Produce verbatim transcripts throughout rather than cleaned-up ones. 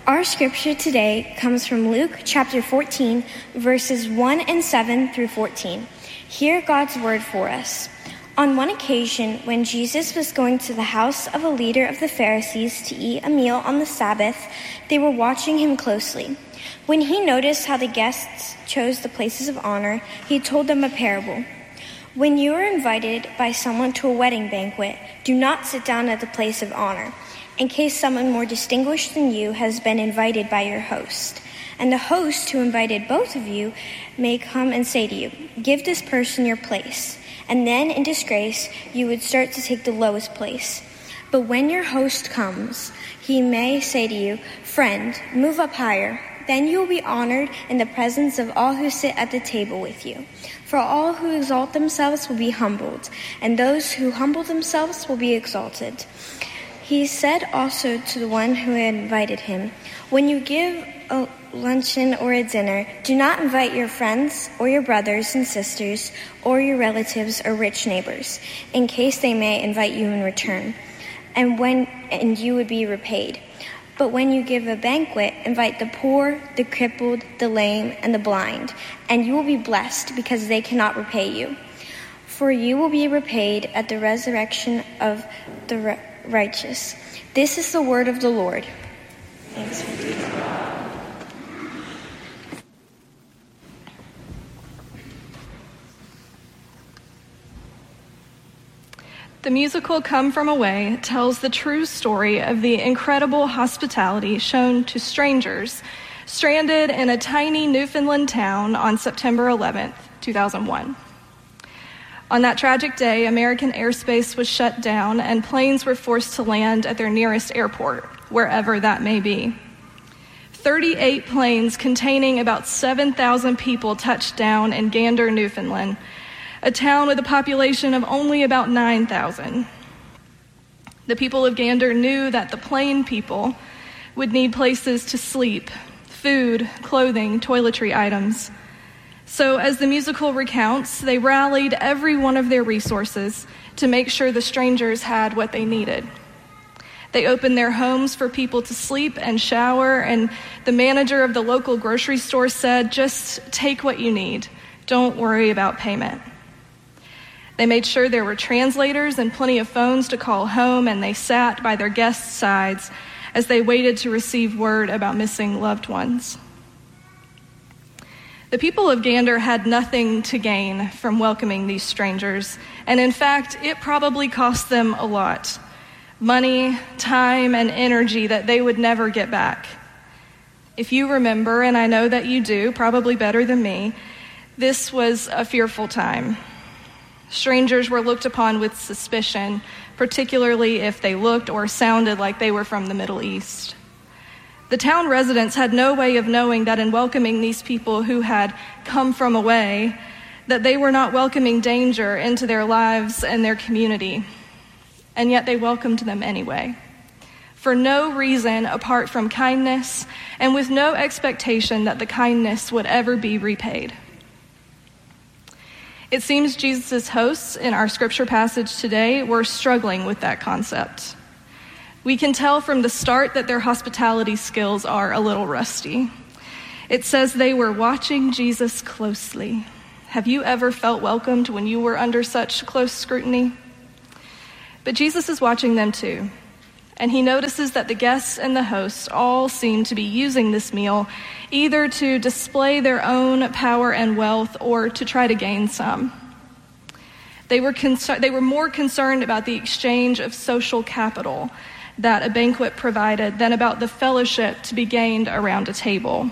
Our scripture today comes from Luke chapter fourteen, verses one and seven through fourteen. Hear God's word for us. On one occasion, when Jesus was going to the house of a leader of the Pharisees to eat a meal on the Sabbath, they were watching him closely. When he noticed how the guests chose the places of honor, he told them a parable. When you are invited by someone to a wedding banquet, do not sit down at the place of honor, in case someone more distinguished than you has been invited by your host. And the host who invited both of you may come and say to you, "Give this person your place." And then, in disgrace, you would start to take the lowest place. But when your host comes, he may say to you, "Friend, move up higher." Then you will be honored in the presence of all who sit at the table with you. For all who exalt themselves will be humbled, and those who humble themselves will be exalted. He said also to the one who had invited him, "When you give a luncheon or a dinner, do not invite your friends or your brothers and sisters or your relatives or rich neighbors, in case they may invite you in return, and when and you would be repaid. But when you give a banquet, invite the poor, the crippled, the lame, and the blind, and you will be blessed because they cannot repay you. For you will be repaid at the resurrection of the re- righteous." This is the word of the Lord. Thanks be to God. The musical Come From Away tells the true story of the incredible hospitality shown to strangers stranded in a tiny Newfoundland town on September eleventh, two thousand one. On that tragic day, American airspace was shut down and planes were forced to land at their nearest airport, wherever that may be. thirty-eight planes containing about seven thousand people touched down in Gander, Newfoundland, a town with a population of only about nine thousand. The people of Gander knew that the plain people would need places to sleep, food, clothing, toiletry items. So as the musical recounts, they rallied every one of their resources to make sure the strangers had what they needed. They opened their homes for people to sleep and shower, and the manager of the local grocery store said, "Just take what you need. Don't worry about payment." They made sure there were translators and plenty of phones to call home, and they sat by their guests' sides as they waited to receive word about missing loved ones. The people of Gander had nothing to gain from welcoming these strangers, and in fact, it probably cost them a lot. Money, time, and energy that they would never get back. If you remember, and I know that you do, probably better than me, this was a fearful time. Strangers were looked upon with suspicion, particularly if they looked or sounded like they were from the Middle East. The town residents had no way of knowing that in welcoming these people who had come from away, that they were not welcoming danger into their lives and their community. And yet they welcomed them anyway, for no reason apart from kindness, and with no expectation that the kindness would ever be repaid. It seems Jesus' hosts in our scripture passage today were struggling with that concept. We can tell from the start that their hospitality skills are a little rusty. It says they were watching Jesus closely. Have you ever felt welcomed when you were under such close scrutiny? But Jesus is watching them too, and he notices that the guests and the hosts all seem to be using this meal either to display their own power and wealth or to try to gain some. They were concer- they were more concerned about the exchange of social capital that a banquet provided than about the fellowship to be gained around a table.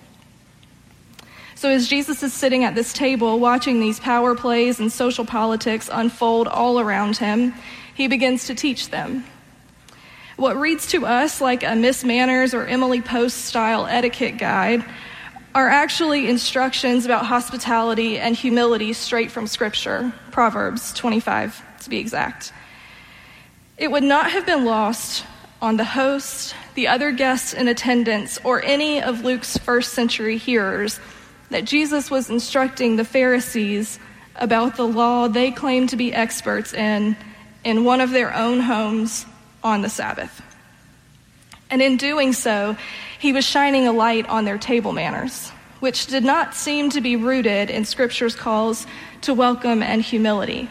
So as Jesus is sitting at this table watching these power plays and social politics unfold all around him, he begins to teach them. What reads to us like a Miss Manners or Emily Post style etiquette guide are actually instructions about hospitality and humility straight from Scripture, Proverbs twenty-five to be exact. It would not have been lost on the host, the other guests in attendance, or any of Luke's first century hearers that Jesus was instructing the Pharisees about the law they claimed to be experts in in one of their own homes on the Sabbath. And in doing so, he was shining a light on their table manners, which did not seem to be rooted in Scripture's calls to welcome and humility.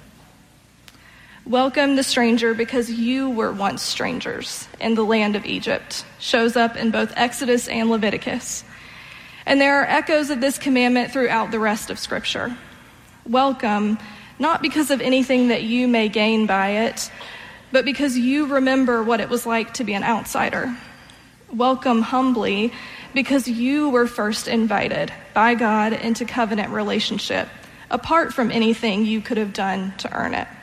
Welcome the stranger because you were once strangers in the land of Egypt shows up in both Exodus and Leviticus. And there are echoes of this commandment throughout the rest of Scripture. Welcome, not because of anything that you may gain by it, but because you remember what it was like to be an outsider. Welcome humbly because you were first invited by God into covenant relationship, apart from anything you could have done to earn it.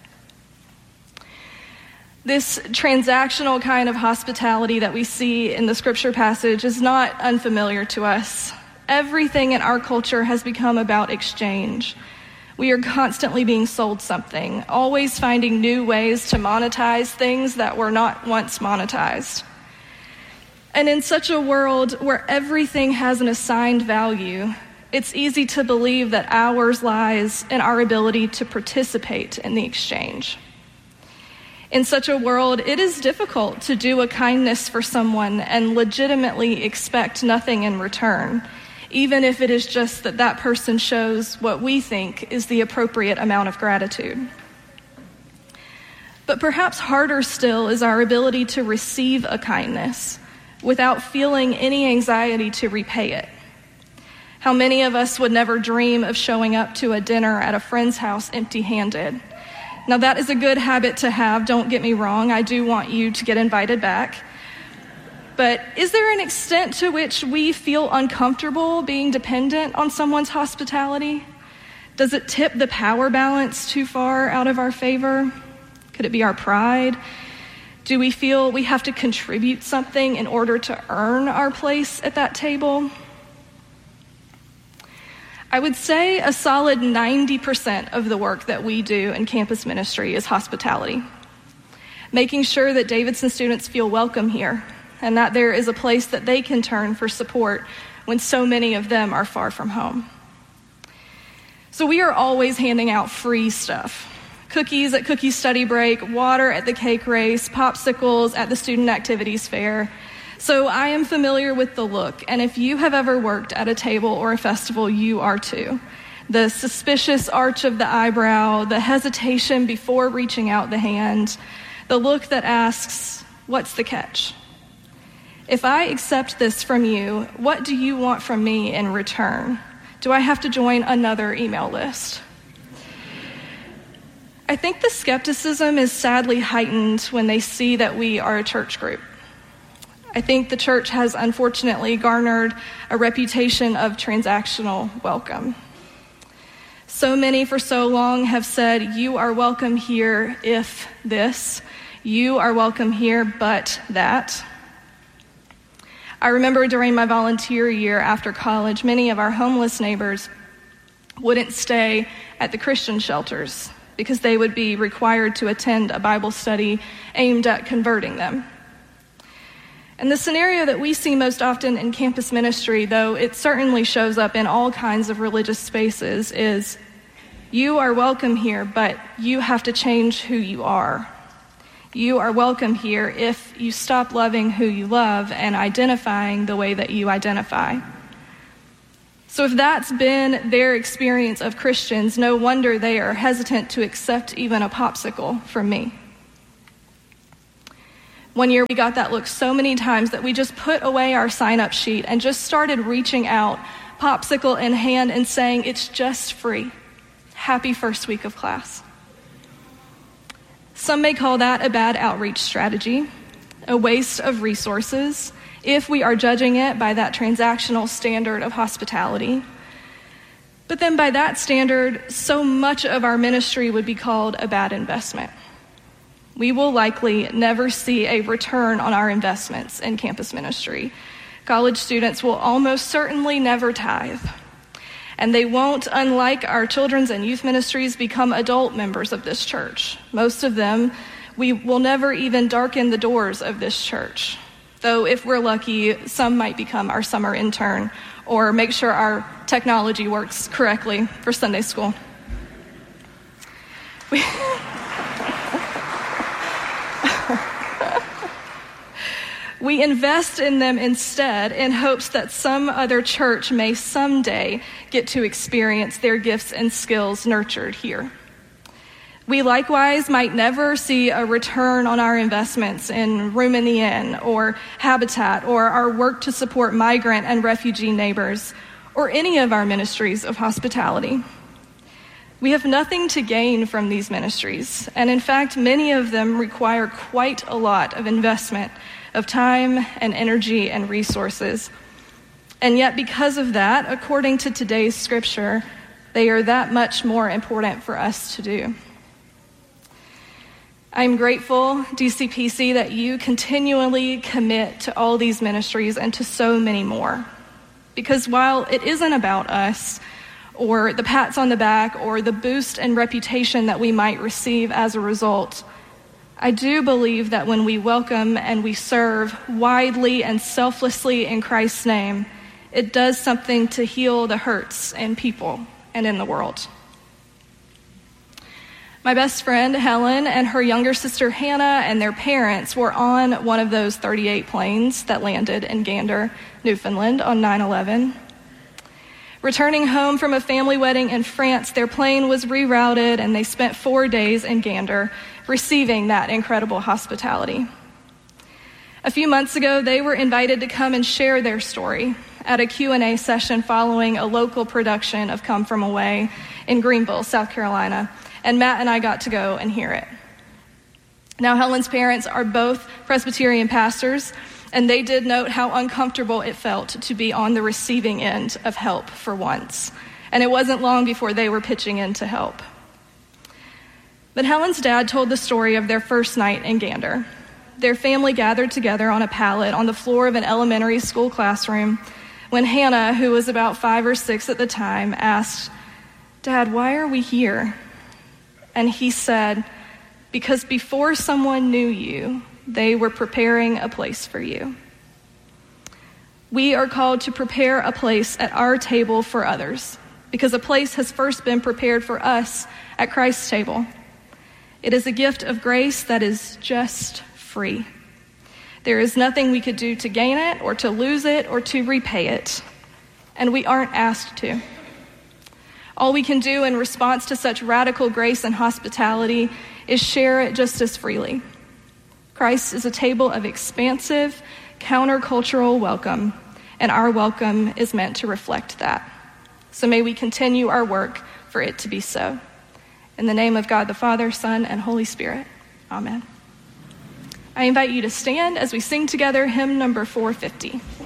This transactional kind of hospitality that we see in the scripture passage is not unfamiliar to us. Everything in our culture has become about exchange. We are constantly being sold something, always finding new ways to monetize things that were not once monetized. And in such a world where everything has an assigned value, it's easy to believe that ours lies in our ability to participate in the exchange. In such a world, it is difficult to do a kindness for someone and legitimately expect nothing in return, even if it is just that that person shows what we think is the appropriate amount of gratitude. But perhaps harder still is our ability to receive a kindness without feeling any anxiety to repay it. How many of us would never dream of showing up to a dinner at a friend's house empty-handed? Now, that is a good habit to have, don't get me wrong. I do want you to get invited back. But is there an extent to which we feel uncomfortable being dependent on someone's hospitality? Does it tip the power balance too far out of our favor? Could it be our pride? Do we feel we have to contribute something in order to earn our place at that table? I would say a solid ninety percent of the work that we do in campus ministry is hospitality. Making sure that Davidson students feel welcome here and that there is a place that they can turn for support when so many of them are far from home. So we are always handing out free stuff. Cookies at cookie study break, water at the cake race, popsicles at the student activities fair. So I am familiar with the look, and if you have ever worked at a table or a festival, you are too. The suspicious arch of the eyebrow, the hesitation before reaching out the hand, the look that asks, what's the catch? If I accept this from you, what do you want from me in return? Do I have to join another email list? I think the skepticism is sadly heightened when they see that we are a church group. I think the church has unfortunately garnered a reputation of transactional welcome. So many for so long have said, you are welcome here if this, you are welcome here but that. I remember during my volunteer year after college, many of our homeless neighbors wouldn't stay at the Christian shelters because they would be required to attend a Bible study aimed at converting them. And the scenario that we see most often in campus ministry, though it certainly shows up in all kinds of religious spaces, is you are welcome here, but you have to change who you are. You are welcome here if you stop loving who you love and identifying the way that you identify. So if that's been their experience of Christians, no wonder they are hesitant to accept even a popsicle from me. One year we got that look so many times that we just put away our sign-up sheet and just started reaching out, popsicle in hand, and saying, it's just free. Happy first week of class. Some may call that a bad outreach strategy, a waste of resources, if we are judging it by that transactional standard of hospitality. But then by that standard, so much of our ministry would be called a bad investment. We will likely never see a return on our investments in campus ministry. College students will almost certainly never tithe. And they won't, unlike our children's and youth ministries, become adult members of this church. Most of them, we will never even darken the doors of this church. Though if we're lucky, some might become our summer intern or make sure our technology works correctly for Sunday school. We We invest in them instead in hopes that some other church may someday get to experience their gifts and skills nurtured here. We likewise might never see a return on our investments in Room in the Inn or Habitat or our work to support migrant and refugee neighbors or any of our ministries of hospitality. We have nothing to gain from these ministries, and in fact, many of them require quite a lot of investment of time and energy and resources. And yet, because of that, according to today's scripture, they are that much more important for us to do. I'm grateful, D C P C, that you continually commit to all these ministries and to so many more. Because while it isn't about us, or the pats on the back, or the boost and reputation that we might receive as a result, I do believe that when we welcome and we serve widely and selflessly in Christ's name, it does something to heal the hurts in people and in the world. My best friend, Helen, and her younger sister, Hannah, and their parents were on one of those thirty-eight planes that landed in Gander, Newfoundland on nine eleven. Returning home from a family wedding in France, their plane was rerouted and they spent four days in Gander receiving that incredible hospitality. A few months ago, they were invited to come and share their story at a Q and A session following a local production of Come From Away in Greenville, South Carolina, and Matt and I got to go and hear it. Now, Helen's parents are both Presbyterian pastors, and they did note how uncomfortable it felt to be on the receiving end of help for once. And it wasn't long before they were pitching in to help. But Helen's dad told the story of their first night in Gander. Their family gathered together on a pallet on the floor of an elementary school classroom when Hannah, who was about five or six at the time, asked, "Dad, why are we here?" And he said, "Because before someone knew you, they were preparing a place for you." We are called to prepare a place at our table for others, because a place has first been prepared for us at Christ's table. It is a gift of grace that is just free. There is nothing we could do to gain it or to lose it or to repay it, and we aren't asked to. All we can do in response to such radical grace and hospitality is share it just as freely. Christ is a table of expansive, countercultural welcome, and our welcome is meant to reflect that. So may we continue our work for it to be so. In the name of God the Father, Son, and Holy Spirit, amen. I invite you to stand as we sing together hymn number four fifty.